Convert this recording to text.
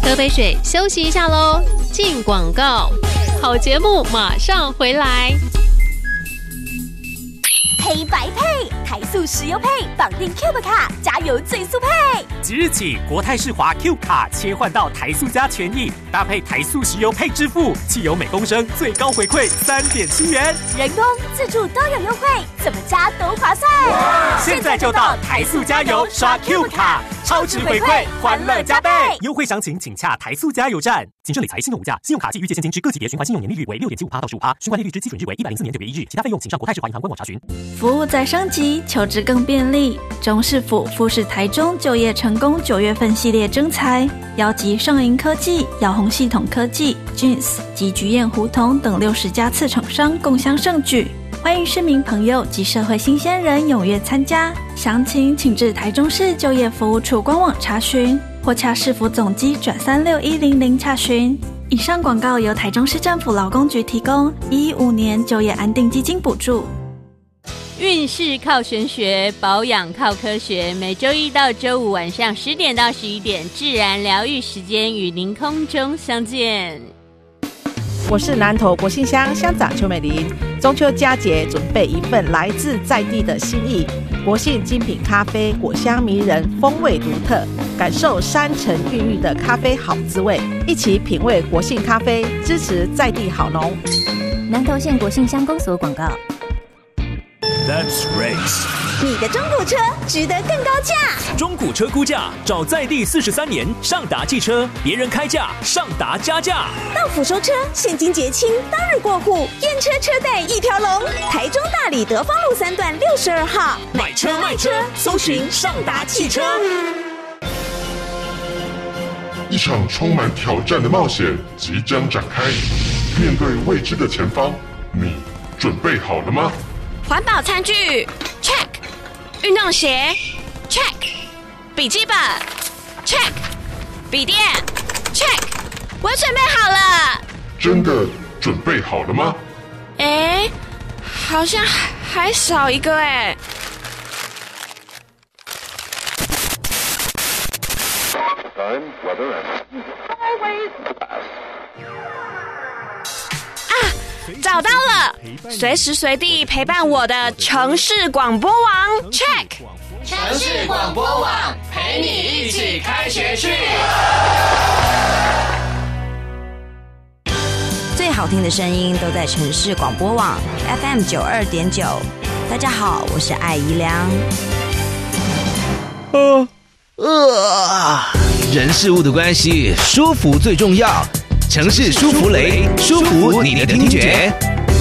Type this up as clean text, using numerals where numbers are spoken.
喝杯水，休息一下喽。进广告，好节目马上回来。 黑白配，台塑石油配，绑定 Cube 卡，加油最速配。 即日起，国泰世华 Q 卡切换到台塑加权益，搭配台塑石油配支付，汽油每公升最高回馈3.7元， 人工、自助都有优惠，怎么加都划算。 现在就到台塑加油刷 Q 卡，超值回馈，欢乐加倍。优惠详情请洽台塑加油站。谨慎理财，信用无价，信用卡及预借现金之各级别循环信用年利率为6.75%到15%，循环利率之基准日为104年9月1日，其他费用请上国泰世华银行官网查询。 服务在升级，求职更便利。中市府富士台中就业成功9月份系列征才，邀集上银科技、耀宏系统科技、Jeans 及菊燕胡同等60家次厂商共襄盛举。欢迎市民朋友及社会新鲜人踊跃参加，详情请至台中市就业服务处官网查询，或洽市府总机转36100查询。以上广告由台中市政府劳工局提供，115年就业安定基金补助。 运势靠玄学，保养靠科学。每周一到周五晚上10点到11点，自然疗愈时间与您空中相见。 我是南投国信乡乡长邱美玲。中秋佳节，准备一份来自在地的心意。国信精品咖啡，果香迷人，风味独特，感受山城孕育的咖啡好滋味。一起品味国信咖啡，支持在地好农。 南投县国信乡公所广告。 That's race。 你的中古车值得更高价。 中古车估价，找在地43年上达汽车，别人开价，上达加价。 到府收车，现金结清，当日过户，验车车贷一条龙。台中大里德芳路3段62号， 买车卖车，搜寻上达汽车。 一场充满挑战的冒险即将展开，面对未知的前方，你准备好了吗？ 环保餐具 check， 运动鞋 check， 笔记本 check， 笔电 check， 我准备好了。 真的准备好了吗？ 好像还少一个找到了，随时随地陪伴我的城市广播网 check。 城市广播网陪你一起开学去。 最好听的声音都在城市广播网 FM 92.9。大家好，我是艾怡良。 人事物的关系，舒服最重要。城市舒芙蕾，舒服你的听觉。